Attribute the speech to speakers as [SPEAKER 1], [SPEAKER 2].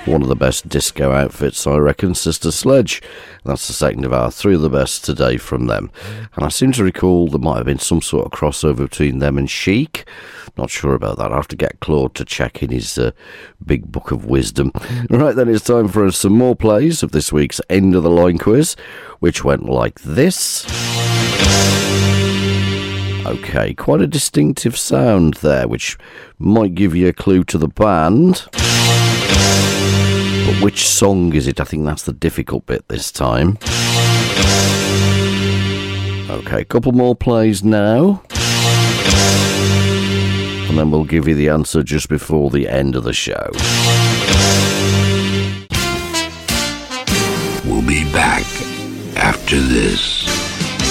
[SPEAKER 1] One of the best disco outfits, I reckon, Sister Sledge. That's the second of our three of the best today from them. And I seem to recall there might have been some sort of crossover between them and Chic. Not sure about that. I'll have to get Claude to check in his big book of wisdom. Right then, it's time for some more plays of this week's End of the Line quiz, which went like this. Okay, quite a distinctive sound there, which might give you a clue to the band. But which song is it? I think that's the difficult bit this time. Okay, a couple more plays now. And then we'll give you the answer just before the end of the show.
[SPEAKER 2] We'll be back after this.